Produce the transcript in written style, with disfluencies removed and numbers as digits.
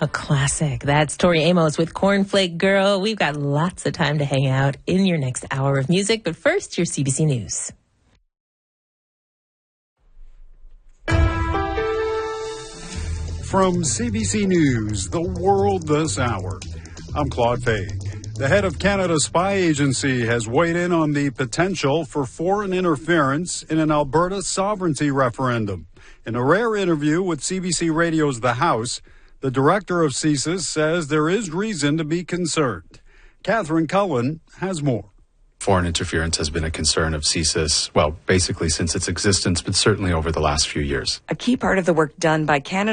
A classic. That's Tori Amos with Cornflake Girl. We've got lots of time to hang out in your next hour of music. But first, your CBC News. From CBC News, The World This Hour, I'm Claude Fay. The head of Canada's spy agency has weighed in on the potential for foreign interference in an Alberta sovereignty referendum. In a rare interview with CBC Radio's The House, the director of CSIS says there is reason to be concerned. Catherine Cullen has more. Foreign interference has been a concern of CSIS, well, basically since its existence, but certainly over the last few years. A key part of the work done by Canada